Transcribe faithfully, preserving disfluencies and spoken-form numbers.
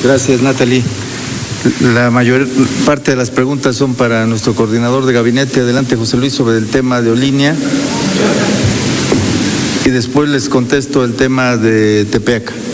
Gracias, Natalie. La mayor parte de las preguntas son para nuestro coordinador de gabinete. Adelante, José Luis, sobre el tema de Olinia. Y después les contesto el tema de Tepeaca.